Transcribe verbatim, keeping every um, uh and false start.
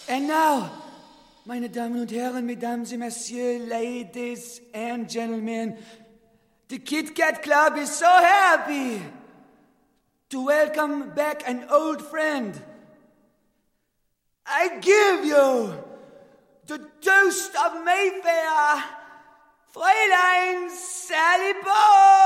And now, meine Damen und Herren, Mesdames et Messieurs, ladies and gentlemen, the Kit Kat Club is so happy to welcome back an old friend. I give you the toast of Mayfair, Fräulein Sally Bowles.